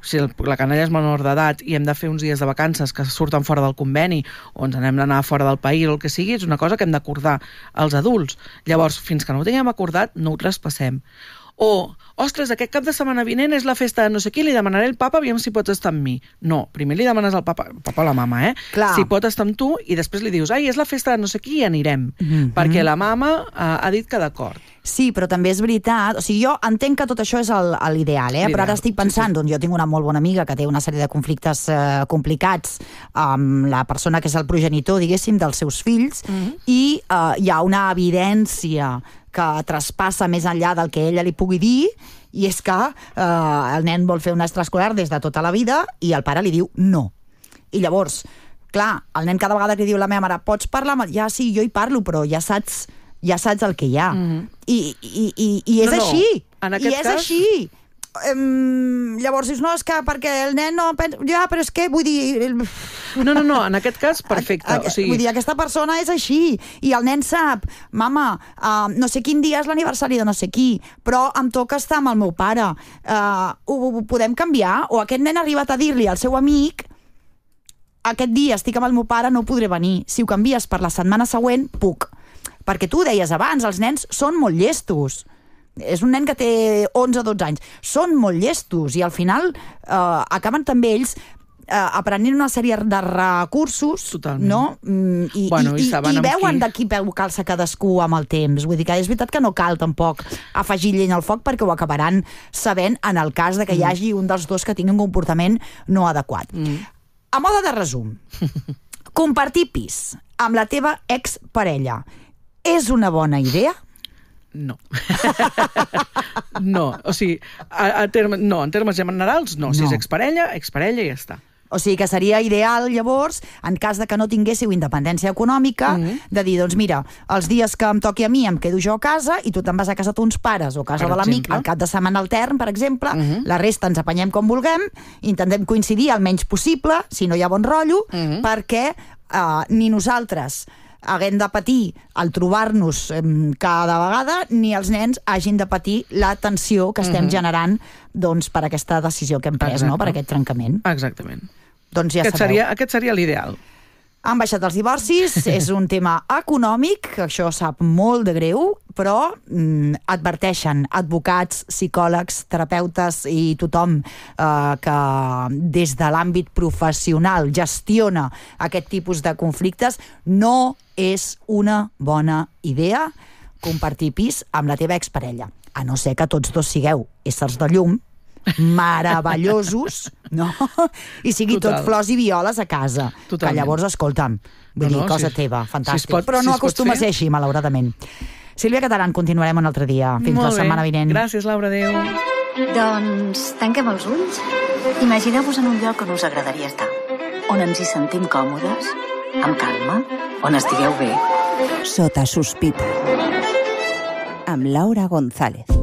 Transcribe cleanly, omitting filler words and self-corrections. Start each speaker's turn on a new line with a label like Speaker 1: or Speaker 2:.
Speaker 1: si la canalla és menor d'edat i hem de fer uns dies de vacances que surten fora del conveni o ens n'hem d'anar fora del país o el que sigui, és una cosa que hem d'acordar els adults. Llavors, fins que no ho tinguem acordat, no ho traspassem. O, ostres, aquest cap de setmana vinent és la festa de no sé qui, li demanaré al papa aviam si pots estar amb mi. No, primer li demanes al papa o la mama, si pot estar amb tu, i després li dius, ai, és la festa de no sé qui i anirem. Perquè la mama ha dit que d'acord.
Speaker 2: Sí, però també és veritat, o sigui, jo entenc que tot això és l'ideal, però ara estic pensant, doncs jo tinc una molt bona amiga que té una sèrie de conflictes complicats amb la persona que és el progenitor, diguéssim, dels seus fills, i hi ha una evidència que traspassa més enllà del que ella li pugui dir, i és que el nen vol fer un extraescolar des de tota la vida i el pare li diu no. I llavors, clar, el nen cada vegada que diu la meva mare, pots parlar? Ja sí, jo hi parlo, però ja saps el que hi ha. I és així. I és així. Llavors dius, no, és que perquè el nen no pensa... Ja, però és que, vull dir...
Speaker 1: No, en aquest cas, perfecte.
Speaker 2: Vull dir, aquesta persona és així, i el nen sap, mama, no sé quin dia és l'aniversari de no sé qui, però em toca estar amb el meu pare. Ho podem canviar? O aquest nen ha arribat a dir-li al seu amic, aquest dia estic amb el meu pare, no podré venir. Si ho canvies per la setmana següent, puc. Perquè tu deies abans, els nens són molt llestos. És un nen que té 11 o 12 anys. Són molt llestos i al final acaben també ells aprenent una sèrie de recursos.
Speaker 1: Totalment.
Speaker 2: No? I veuen de qui peu calça cadascú amb el temps. Vull dir que és veritat que no cal tampoc afegir llenya al foc perquè ho acabaran sabent en el cas de que hi hagi un dels dos que tingui un comportament no adequat. A mode de resum, compartir pis amb la teva exparella és una bona idea?
Speaker 1: No. No, o sigui, en termes generals, no. Si és exparella i ja està.
Speaker 2: O sigui que seria ideal, llavors, en cas de que no tinguéssiu independència econòmica, de dir, doncs mira, els dies que em toqui a mi em quedo jo a casa i tu te'n vas a casa tons pares o a casa de l'amic al cap de setmana altern, per exemple, la resta ens apanyem com vulguem, intentem coincidir el menys possible, si no hi ha bon rotllo, perquè ni nosaltres haguem de patir el trobar-nos cada vegada, ni els nens hagin de patir la tensió que estem generant per aquesta decisió que hem pres, per aquest trencament.
Speaker 1: Exactament.
Speaker 2: Doncs ja sabeu.
Speaker 1: Aquest seria l'ideal.
Speaker 2: Han baixat els divorcis, és un tema econòmic, això sap molt de greu, però adverteixen advocats, psicòlegs, terapeutes i tothom que des de l'àmbit professional gestiona aquest tipus de conflictes, no és una bona idea compartir pis amb la teva exparella, a no ser que tots dos sigueu éssers de llum, meravellosos, no? I sigui tot flors i violes a casa. Que llavors, escolta'm, vull dir, cosa teva, fantàstic. Però no acostuma a ser així, malauradament. Sílvia Catalán, continuarem un altre dia. Fins la setmana vinent.
Speaker 1: Gràcies, Laura, adéu.
Speaker 3: Doncs tanquem els ulls. Imagineu-vos en un lloc on us agradaria estar, on ens hi sentim còmodes, amb calma, on estigueu bé.
Speaker 4: Sota sospita. Amb Laura González.